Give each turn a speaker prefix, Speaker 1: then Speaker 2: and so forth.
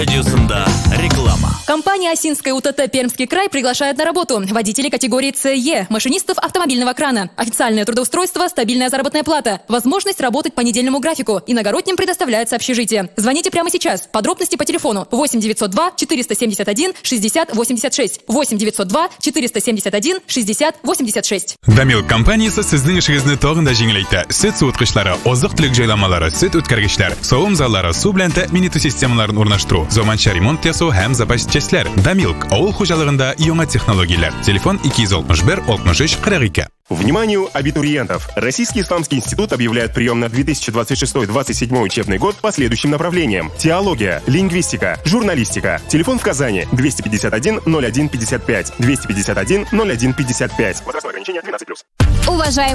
Speaker 1: Радиосында реклама.
Speaker 2: Компания «Осинская УТТ Пермский край» приглашает на работу водителей категории СЕ, машинистов автомобильного крана. Официальное трудоустройство, стабильная заработная плата, возможность работать по недельному графику. Иногородним предоставляется общежитие. Звоните прямо сейчас. Подробности по телефону 8 902 471 60 86. 8 902 471 60 86.
Speaker 3: Дамил компаниясы sizning ishingizni tog'inda yengillaydi. Süt so'tqichlari, oziq-tulik joylanmalari, süt o'tkazgichlar, sovun zallari, suv bilan ta'min etish sistemalarini o'rnashtiruv, zamonaviy remont yasash ham zapaschtechlar. Damilk avul xo'jaligida yangi texnologiyalar. Telefon 261 63 42.
Speaker 4: Вниманию абитуриентов! Российский исламский институт объявляет прием на 2026-27 учебный год по следующим направлениям: теология, лингвистика, журналистика. Телефон в Казани 251 01 55, 251 01 55. Возрастное ограничение 12+.
Speaker 5: Уважаемые